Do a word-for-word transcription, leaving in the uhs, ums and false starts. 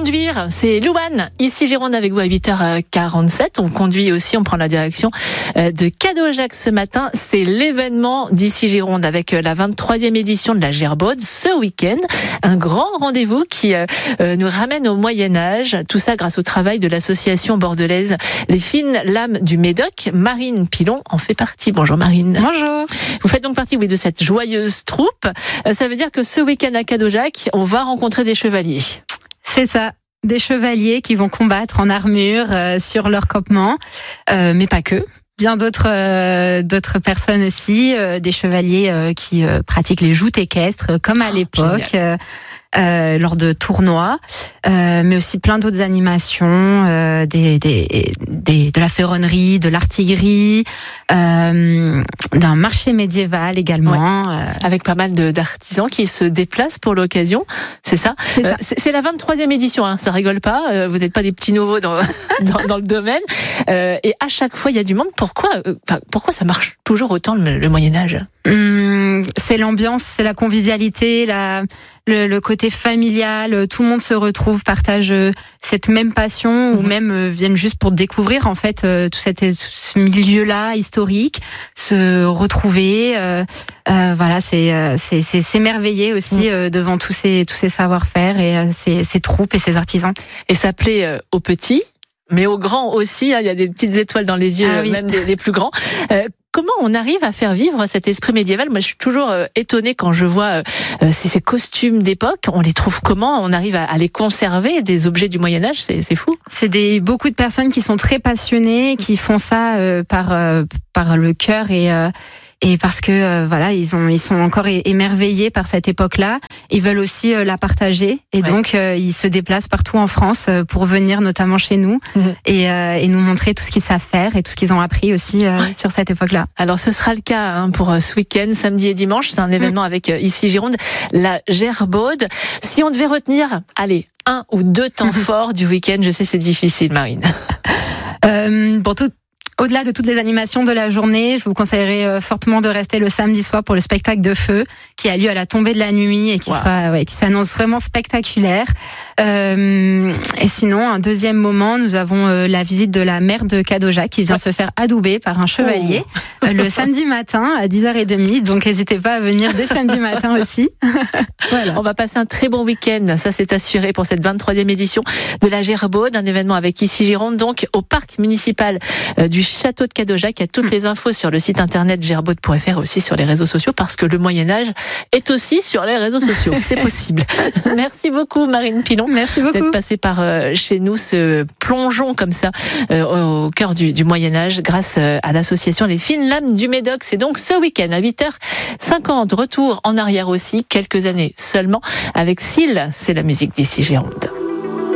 conduire, c'est Louane, ici Gironde avec vous à huit heures quarante-sept. On conduit aussi, on prend la direction de Cadojac ce matin. C'est l'événement d'ici Gironde avec la vingt-troisième édition de la Gerbaude ce week-end. Un grand rendez-vous qui nous ramène au Moyen-Âge. Tout ça grâce au travail de l'association bordelaise Les Fines Lames du Médoc. Marine Pilon en fait partie. Bonjour Marine. Bonjour. Vous faites donc partie oui, de cette joyeuse troupe. Ça veut dire que ce week-end à Cadojac, on va rencontrer des chevaliers. C'est ça, des chevaliers qui vont combattre en armure euh, sur leur campement, euh, mais pas que. Bien d'autres euh, d'autres personnes aussi, euh, des chevaliers euh, qui euh, pratiquent les joutes équestres, comme à l'époque. Euh, Euh, lors de tournois, euh, mais aussi plein d'autres animations, euh, des, des, des, de la ferronnerie, de l'artillerie, euh, d'un marché médiéval également. Ouais. Euh, Avec pas mal de, d'artisans qui se déplacent pour l'occasion, c'est ça, c'est, ça. Euh, c'est, c'est la vingt-troisième édition, hein, ça rigole pas, euh, vous n'êtes pas des petits nouveaux dans, dans, dans le domaine, euh, et à chaque fois il y a du monde. Pourquoi, euh, pourquoi ça marche toujours autant le, le Moyen-Âge ? Hum, c'est l'ambiance, c'est la convivialité, la, le, le côté familial, tout le monde se retrouve, partage cette même passion, mmh. ou même euh, viennent juste pour découvrir en fait euh, tout, cette, tout ce milieu-là historique, se retrouver, euh, euh, voilà, c'est, euh, c'est, c'est s'émerveiller aussi mmh. euh, devant tous ces, tous ces savoir-faire et euh, ces, ces troupes et ces artisans. Et ça plaît euh, aux petits, mais aux grands aussi, hein, il y a des petites étoiles dans les yeux, ah, oui. même des, des plus grands. Euh, Comment on arrive à faire vivre cet esprit médiéval ? Moi, je suis toujours euh, étonnée quand je vois euh, ces, ces costumes d'époque. On les trouve comment ? On arrive à, à les conserver, des objets du Moyen-Âge, c'est, c'est fou. C'est des, beaucoup de personnes qui sont très passionnées, qui font ça euh, par, euh, par le cœur et... Euh, Et parce que euh, voilà, ils ont ils sont encore émerveillés par cette époque-là. Ils veulent aussi euh, la partager et ouais. donc euh, ils se déplacent partout en France euh, pour venir notamment chez nous mmh. et, euh, et nous montrer tout ce qu'ils savent faire et tout ce qu'ils ont appris aussi euh, ouais. sur cette époque-là. Alors ce sera le cas hein, pour ce week-end, samedi et dimanche. C'est un événement mmh. avec euh, ici Gironde, la Gerbaude. Si on devait retenir, allez, un ou deux temps forts du week-end, je sais c'est difficile, Marine. euh, pour tout. Au-delà de toutes les animations de la journée, je vous conseillerais fortement de rester le samedi soir pour le spectacle de feu qui a lieu à la tombée de la nuit et qui wow. sera, ouais, qui s'annonce vraiment spectaculaire. Euh, et sinon, un deuxième moment, nous avons euh, la visite de la mère de Cadojac qui vient ouais. se faire adouber par un chevalier oh. euh, le samedi matin à dix heures trente. Donc, n'hésitez pas à venir dès samedi matin aussi. Voilà. On va passer un très bon week-end. Ça, c'est assuré pour cette vingt-troisième édition de la Gerbaude, un événement avec ici Gironde, donc au parc municipal euh, du Château de Cadojac. Il y a toutes les infos sur le site internet gerbaude point f r, aussi sur les réseaux sociaux, parce que le Moyen-Âge est aussi sur les réseaux sociaux. C'est possible. Merci beaucoup, Marine Pilon. Merci beaucoup. D'être passée par euh, chez nous, ce plongeon comme ça euh, au cœur du, du Moyen-Âge grâce euh, à l'association Les Fines Lames du Médoc. C'est donc ce week-end à huit heures cinquante. Retour en arrière aussi, quelques années seulement, avec Syl. C'est la musique d'ici Gironde.